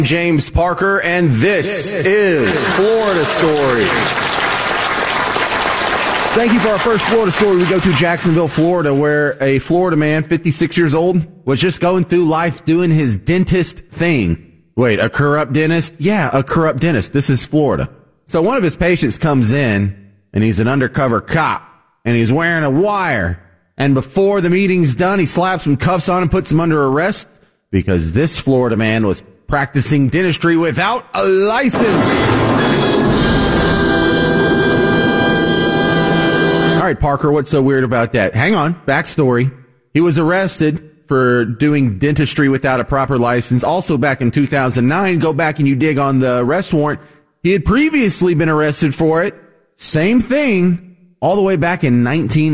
James Parker, and this is Florida Story. Thank you for our first Florida story. We go to Jacksonville, Florida, where a Florida man, 56 years old, was just going through life doing his dentist thing. Wait, a corrupt dentist? Yeah, a corrupt dentist. This is Florida. So one of his patients comes in, and he's an undercover cop, and he's wearing a wire. And before the meeting's done, he slaps some cuffs on and puts him under arrest because this Florida man was practicing dentistry without a license. All right, Parker, what's so weird about that? Hang on, backstory. He was arrested for doing dentistry without a proper license. Also back in 2009, go back and you dig on the arrest warrant. He had previously been arrested for it. Same thing, all the way back in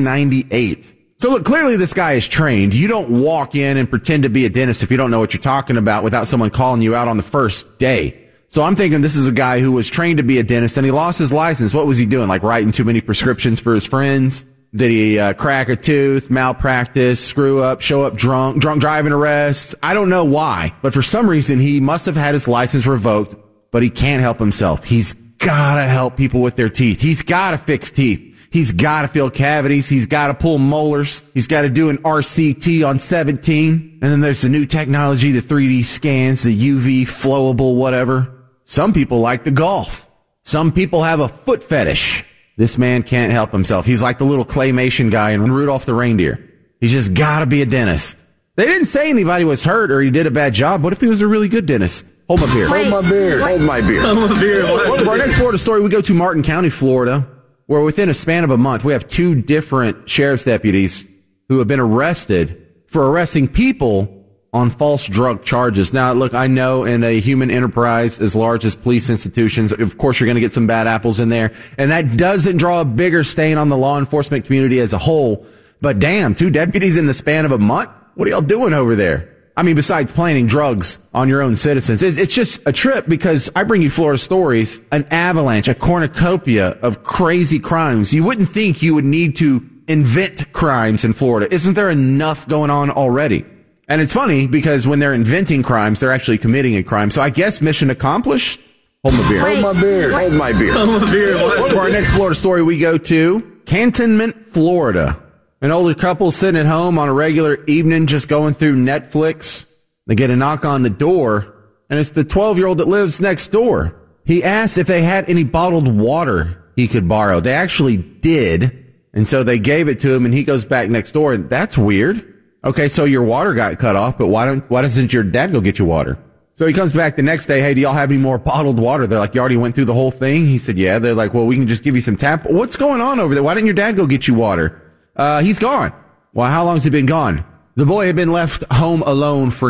1998. So look, clearly this guy is trained. You don't walk in and pretend to be a dentist if you don't know what you're talking about without someone calling you out on the first day. So I'm thinking this is a guy who was trained to be a dentist and he lost his license. What was he doing? Like writing too many prescriptions for his friends? Did he crack a tooth, malpractice, screw up, show up drunk driving arrests? I don't know why, but for some reason he must have had his license revoked, but he can't help himself. He's gotta help people with their teeth. He's gotta fix teeth. He's got to fill cavities. He's got to pull molars. He's got to do an RCT on 17. And then there's the new technology, the 3D scans, the UV flowable whatever. Some people like to golf. Some people have a foot fetish. This man can't help himself. He's like the little claymation guy in Rudolph the Reindeer. He's just got to be a dentist. They didn't say anybody was hurt or he did a bad job. What if he was a really good dentist? Hold my beer. Hold my beer. Hold my beer. Hold my beer. Well, for our next Florida story, we go to Martin County, Florida, where within a span of a month, we have two different sheriff's deputies who have been arrested for arresting people on false drug charges. Now, look, I know in a human enterprise as large as police institutions, of course, you're going to get some bad apples in there. And that doesn't draw a bigger stain on the law enforcement community as a whole. But damn, two deputies in the span of a month? What are y'all doing over there? I mean, besides planting drugs on your own citizens, it's just a trip because I bring you Florida stories, an avalanche, a cornucopia of crazy crimes. You wouldn't think you would need to invent crimes in Florida. Isn't there enough going on already? And it's funny because when they're inventing crimes, they're actually committing a crime. So I guess mission accomplished. Hold my beer. Hold my beer. Hold my beer. Hold my beer. For our next Florida story, we go to Cantonment, Florida. An older couple sitting at home on a regular evening just going through Netflix. They get a knock on the door, and it's the 12-year-old that lives next door. He asked if they had any bottled water he could borrow. They actually did, and so they gave it to him, and he goes back next door, and that's weird. Okay, so your water got cut off, but why doesn't your dad go get you water? So he comes back the next day, hey, do y'all have any more bottled water? They're like, you already went through the whole thing? He said, yeah. They're like, well, we can just give you some tap. What's going on over there? Why didn't your dad go get you water? He's gone. Well, how long's he been gone? The boy had been left home alone for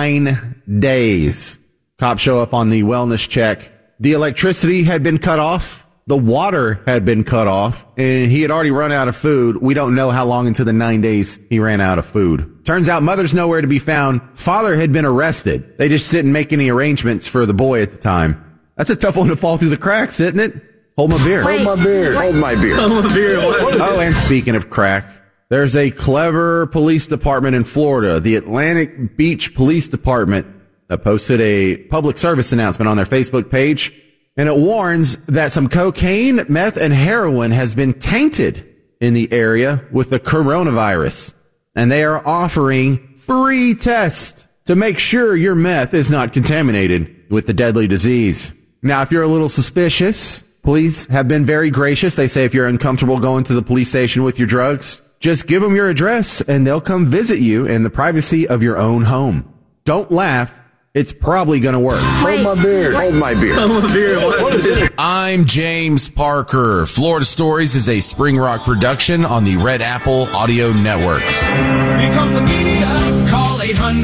9 days. Cops show up on the wellness check. The electricity had been cut off. The water had been cut off. And he had already run out of food. We don't know how long into the 9 days he ran out of food. Turns out mother's nowhere to be found. Father had been arrested. They just didn't make any arrangements for the boy at the time. That's a tough one to fall through the cracks, isn't it? Hold my beer. Hold my beer. Hold my beer. Hold my beer. Oh, and speaking of crack, there's a clever police department in Florida, the Atlantic Beach Police Department, that posted a public service announcement on their Facebook page, and it warns that some cocaine, meth, and heroin has been tainted in the area with the coronavirus. And they are offering free tests to make sure your meth is not contaminated with the deadly disease. Now, if you're a little suspicious, police have been very gracious. They say if you're uncomfortable going to the police station with your drugs, just give them your address and they'll come visit you in the privacy of your own home. Don't laugh. It's probably going to work. Hold my beer. Hold my beer. Hold my beer. I'm James Parker. Florida Stories is a Spring Rock production on the Red Apple Audio Network. Become the media. Call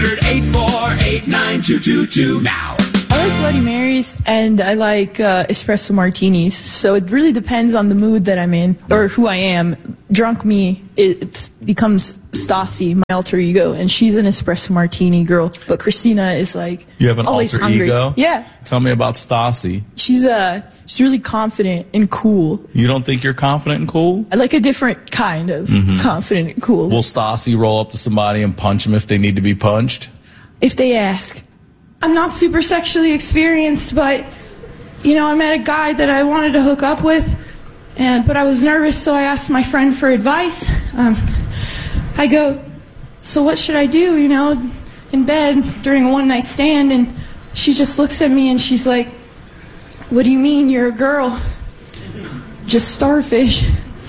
800-848-9222 now. I like Bloody Marys and I like espresso martinis. So it really depends on the mood that I'm in or who I am. Drunk me, it becomes Stassi, my alter ego, and she's an espresso martini girl. But Christina is like you have an always alter hungry. ego? Yeah. Tell me about Stassi. She's really confident and cool. You don't think you're confident and cool? I like a different kind of confident and cool. Will Stassi roll up to somebody and punch them if they need to be punched? If they ask. I'm not super sexually experienced, but, you know, I met a guy that I wanted to hook up with, but I was nervous, so I asked my friend for advice. I go, so what should I do, you know, in bed during a one-night stand? And she just looks at me and she's like, what do you mean, you're a girl? Just starfish.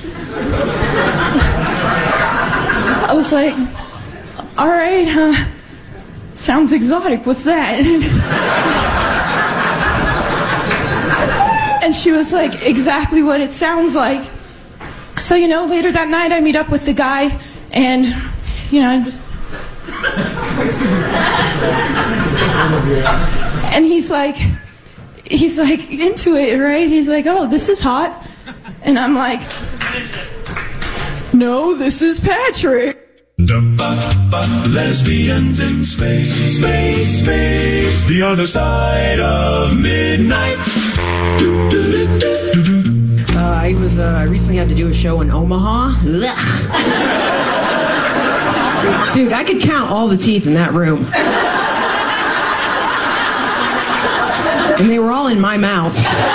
I was like, all right, sounds exotic, what's that? And she was like, exactly what it sounds like. So, you know, later that night I meet up with the guy and, you know, I'm just... And he's like into it, right? He's like, oh, this is hot. And I'm like, no, this is Patrick. Lesbians in space, space, space. The other side of midnight. I recently had to do a show in Omaha. Dude, I could count all the teeth in that room. And they were all in my mouth.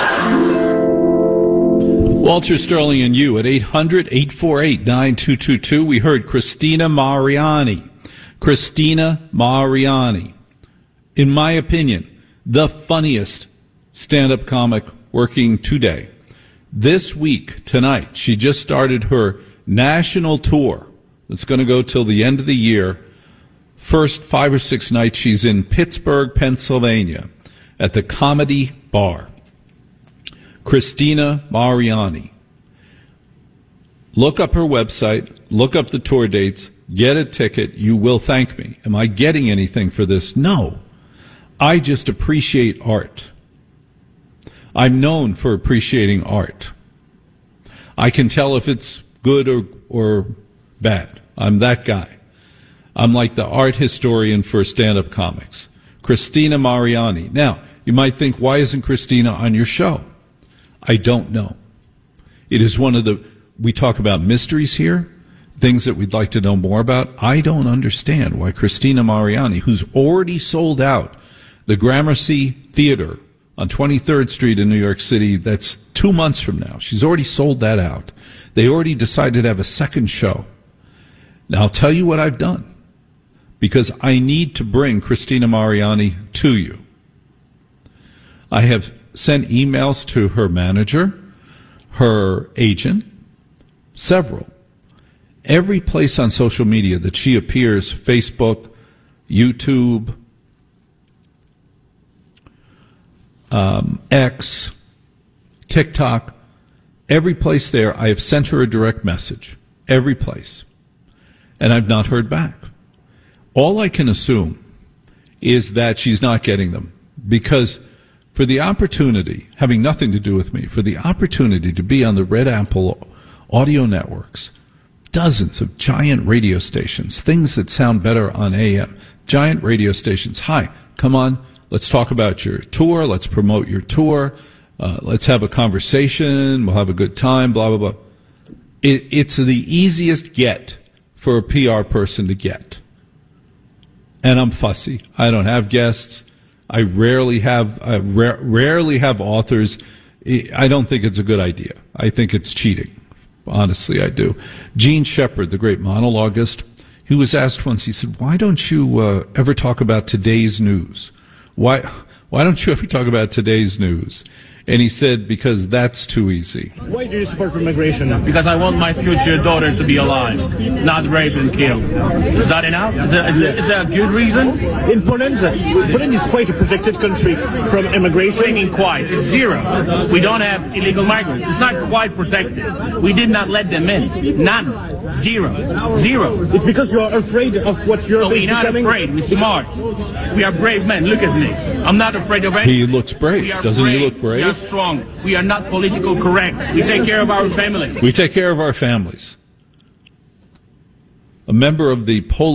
Walter Sterling and you at 800-848-9222. We heard Christina Mariani. Christina Mariani. In my opinion, the funniest stand-up comic working today. This week, tonight, she just started her national tour. It's going to go till the end of the year. First 5 or 6 nights, she's in Pittsburgh, Pennsylvania, at the Comedy Bar. Christina Mariani. Look up her website, look up the tour dates, get a ticket. You will thank me. Am I getting anything for this? No. I just appreciate art. I'm known for appreciating art. I can tell if it's good or bad. I'm that guy. I'm like the art historian for stand-up comics. Christina Mariani. Now, you might think, why isn't Christina on your show? I don't know. It is one of we talk about mysteries here, things that we'd like to know more about. I don't understand why Christina Mariani, who's already sold out the Gramercy Theater on 23rd Street in New York City, that's 2 months from now. She's already sold that out. They already decided to have a second show. Now, I'll tell you what I've done, because I need to bring Christina Mariani to you. I have sent emails to her manager, her agent, several. Every place on social media that she appears, Facebook, YouTube, X, TikTok, every place there, I have sent her a direct message. Every place. And I've not heard back. All I can assume is that she's not getting them, because for the opportunity, having nothing to do with me, for the opportunity to be on the Red Apple audio networks, dozens of giant radio stations, things that sound better on AM, giant radio stations. Hi, come on, let's talk about your tour, let's promote your tour, let's have a conversation, we'll have a good time, blah, blah, blah. It's the easiest get for a PR person to get. And I'm fussy. I don't have guests. I rarely have authors. I don't think it's a good idea. I think it's cheating. Honestly, I do. Gene Shepard, the great monologuist, he was asked once, he said, why don't you ever talk about today's news? Why don't you ever talk about today's news? And he said, because that's too easy. Why do you support immigration? Because I want my future daughter to be alive, not raped and killed. Is that enough? Is that a good reason? In Poland is quite a protected country from immigration. What do you mean quite? It's zero. We don't have illegal migrants. It's not quite protected. We did not let them in. None. Zero. It's because you are afraid of what you're becoming. We're not afraid. We're smart. We are brave men. Look at me. I'm not afraid of anything. He looks brave. Doesn't he look brave? We are strong. We are not political correct. We take care of our families. We take care of our families. A member of the Polish